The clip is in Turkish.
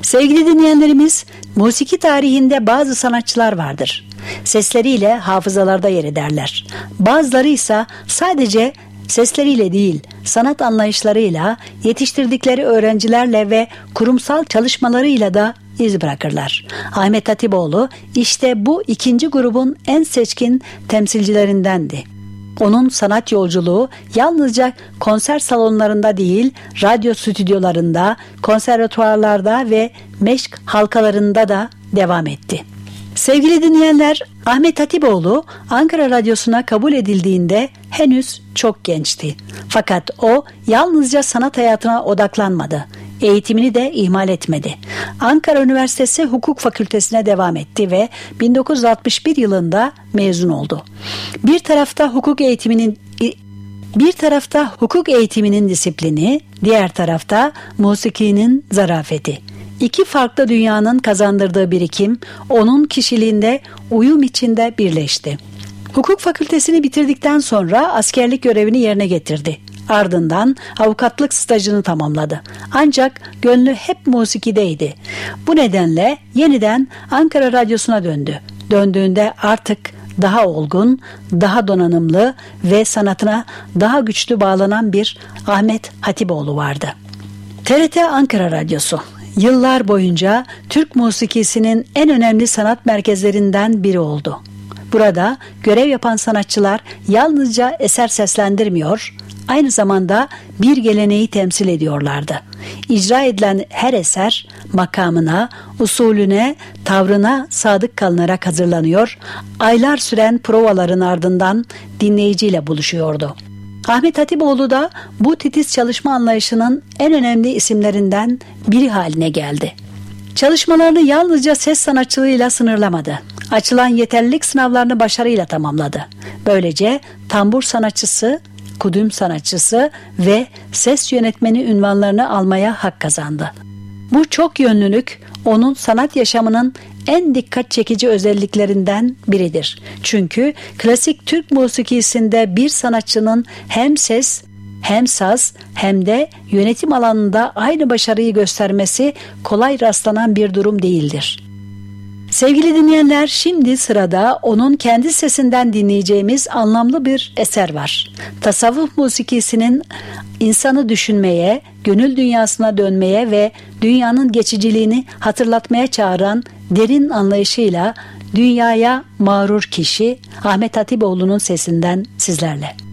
Sevgili dinleyenlerimiz, musiki tarihinde bazı sanatçılar vardır. Sesleriyle hafızalarda yer ederler. Bazıları ise sadece sesleriyle değil, sanat anlayışlarıyla, yetiştirdikleri öğrencilerle ve kurumsal çalışmalarıyla da iz bırakırlar. Ahmet Hatipoğlu işte bu ikinci grubun en seçkin temsilcilerindendi. Onun sanat yolculuğu yalnızca konser salonlarında değil, radyo stüdyolarında, konservatuvarlarda ve meşk halkalarında da devam etti. Sevgili dinleyenler, Ahmet Hatipoğlu Ankara Radyosu'na kabul edildiğinde henüz çok gençti. Fakat o yalnızca sanat hayatına odaklanmadı. Eğitimini de ihmal etmedi. Ankara Üniversitesi Hukuk Fakültesine devam etti ve 1961 yılında mezun oldu. Bir tarafta hukuk eğitiminin disiplini, diğer tarafta musikinin zarafeti. İki farklı dünyanın kazandırdığı birikim onun kişiliğinde uyum içinde birleşti. Hukuk fakültesini bitirdikten sonra askerlik görevini yerine getirdi. Ardından avukatlık stajını tamamladı. Ancak gönlü hep musikideydi. Bu nedenle yeniden Ankara Radyosu'na döndü. Döndüğünde artık daha olgun, daha donanımlı ve sanatına daha güçlü bağlanan bir Ahmet Hatipoğlu vardı. TRT Ankara Radyosu yıllar boyunca Türk musikisinin en önemli sanat merkezlerinden biri oldu. Burada görev yapan sanatçılar yalnızca eser seslendirmiyor, aynı zamanda bir geleneği temsil ediyorlardı. İcra edilen her eser makamına, usulüne, tavrına sadık kalınarak hazırlanıyor, aylar süren provaların ardından dinleyiciyle buluşuyordu. Ahmet Hatipoğlu da bu titiz çalışma anlayışının en önemli isimlerinden biri haline geldi. Çalışmalarını yalnızca ses sanatçılığıyla sınırlamadı. Açılan yeterlilik sınavlarını başarıyla tamamladı. Böylece tambur sanatçısı, kudüm sanatçısı ve ses yönetmeni unvanlarını almaya hak kazandı. Bu çok yönlülük onun sanat yaşamının en dikkat çekici özelliklerinden biridir. Çünkü klasik Türk musikisinde bir sanatçının hem ses, hem saz, hem de yönetim alanında aynı başarıyı göstermesi kolay rastlanan bir durum değildir. Sevgili dinleyenler, şimdi sırada onun kendi sesinden dinleyeceğimiz anlamlı bir eser var. Tasavvuf musikisinin insanı düşünmeye, gönül dünyasına dönmeye ve dünyanın geçiciliğini hatırlatmaya çağıran derin anlayışıyla dünyaya mağrur kişi Ahmet Hatipoğlu'nun sesinden sizlerle.